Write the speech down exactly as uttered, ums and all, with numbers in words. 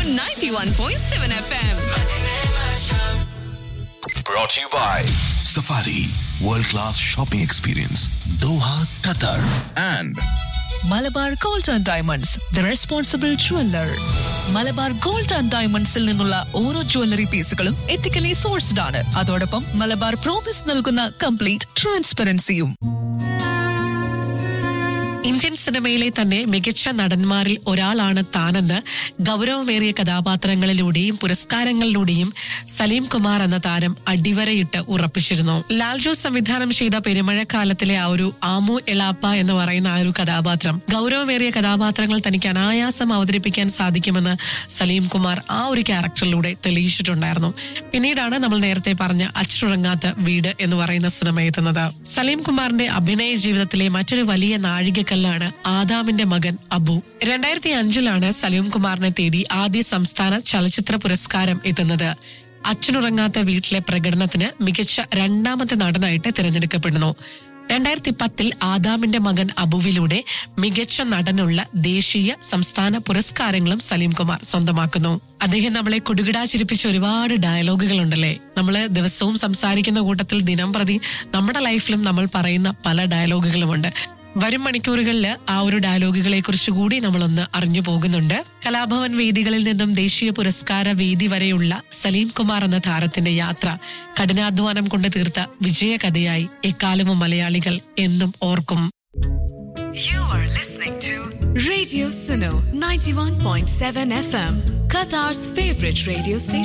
ninety-one point seven F M. Brought to you by Safari World Class Shopping Experience, Doha, Qatar, and Malabar gold and diamonds the responsible jeweller. Malabar gold and ഡയമണ്ട്സിൽ നിന്നുള്ള ഓരോ jewellery പീസുകളും ethically sourced ആണ്. അതോടൊപ്പം Malabar promise നൽകുന്ന complete ട്രാൻസ്പെറൻസിയും. Indian സിനിമയിലെ തന്നെ മികച്ച നടന്മാരിൽ ഒരാളാണ് താനെന്ന് ഗൗരവമേറിയ കഥാപാത്രങ്ങളിലൂടെയും പുരസ്കാരങ്ങളിലൂടെയും സലീം കുമാർ എന്ന താരം അടിവരയിട്ട് ഉറപ്പിച്ചിരുന്നു. ലാൽജോ സംവിധാനം ചെയ്ത പെരുമഴക്കാലത്തിലെ ആ ഒരു ആമു എളാപ്പ എന്ന് പറയുന്ന ആ ഒരു കഥാപാത്രം, ഗൗരവമേറിയ കഥാപാത്രങ്ങൾ തനിക്ക് അനായാസം അവതരിപ്പിക്കാൻ സാധിക്കുമെന്ന് സലീം കുമാർ ആ ഒരു ക്യാരക്ടറിലൂടെ തെളിയിച്ചിട്ടുണ്ടായിരുന്നു. പിന്നീടാണ് നമ്മൾ നേരത്തെ പറഞ്ഞ അച്ചുറങ്ങാത്ത വീട് എന്ന് പറയുന്ന സിനിമ എത്തുന്നത്. സലീം കുമാറിന്റെ അഭിനയ ജീവിതത്തിലെ മറ്റൊരു വലിയ നാഴികക്കല്ലാണ് ആദാമിന്റെ മകൻ അബു. രണ്ടായിരത്തി അഞ്ചിലാണ് സലീം കുമാറിനെ തേടി ആദ്യ സംസ്ഥാന ചലച്ചിത്ര പുരസ്കാരം എത്തുന്നത്. അച്ഛനുറങ്ങാത്ത വീട്ടിലെ പ്രകടനത്തിന് മികച്ച രണ്ടാമത്തെ നടനായിട്ട് തിരഞ്ഞെടുക്കപ്പെടുന്നു. രണ്ടായിരത്തി പത്തിൽ ആദാമിന്റെ മകൻ അബുവിലൂടെ മികച്ച നടനുള്ള ദേശീയ സംസ്ഥാന പുരസ്കാരങ്ങളും സലീം കുമാർ സ്വന്തമാക്കുന്നു. അദ്ദേഹം നമ്മളെ കുടുകിടാ ചിരിപ്പിച്ച ഒരുപാട് ഡയലോഗുകൾ ഉണ്ടല്ലേ. നമ്മള് ദിവസവും സംസാരിക്കുന്ന കൂട്ടത്തിൽ ദിനം പ്രതി നമ്മുടെ ലൈഫിലും നമ്മൾ പറയുന്ന പല ഡയലോഗുകളുമുണ്ട്. വരും മണിക്കൂറുകളിൽ ആ ഒരു ഡയലോഗുകളെ കുറിച്ച് കൂടി നമ്മളൊന്ന് അറിഞ്ഞു പോകുന്നുണ്ട്. കലാഭവൻ വേദികളിൽ നിന്നും ദേശീയ പുരസ്കാര വേദി വരെയുള്ള സലീം കുമാർ എന്ന താരത്തിന്റെ യാത്ര കഠിനാധ്വാനം കൊണ്ട് തീർത്ത വിജയകഥയായി എക്കാലവും മലയാളികൾ എന്നും ഓർക്കും. You are listening to Radio Suno ninety-one point seven F M, Qatar's favorite radio station.